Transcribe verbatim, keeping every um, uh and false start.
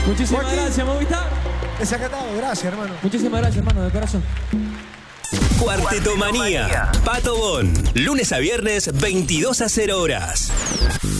Muchísimas Joaquín. gracias, Movistar. Desacatado, gracias, hermano. Muchísimas gracias, hermano, de corazón. Cuarteto Manía. Pato Bon. Lunes a viernes, veintidós a cero horas.